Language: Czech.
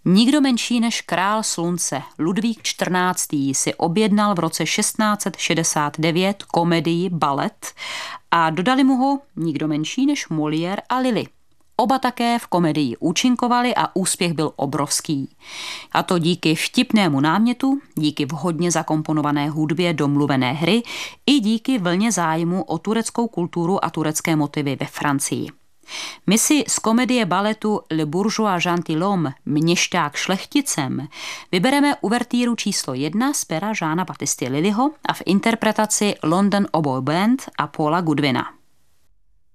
Nikdo menší než král slunce Ludvík XIV. Si objednal v roce 1669 komedii Balet a dodali mu ho nikdo menší než Molière a Lully. Oba také v komedii účinkovali a úspěch byl obrovský. A to díky vtipnému námětu, díky vhodně zakomponované hudbě do mluvené hry i díky vlně zájmu o tureckou kulturu a turecké motivy ve Francii. My si z komedie baletu Le bourgeois gentilhomme, měšťák šlechticem, vybereme uvertýru číslo 1 z pera Jeana Baptisty Lullyho a v interpretaci London Oboe Band a Paula Goodwina.